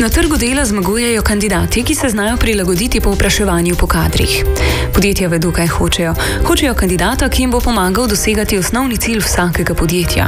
Na trgu dela zmagujejo kandidati, ki se znajo prilagoditi povpraševanju po kadrih. Podjetja vedo, kaj hočejo. Hočejo kandidata, ki jim bo pomagal dosegati osnovni cilj vsakega podjetja.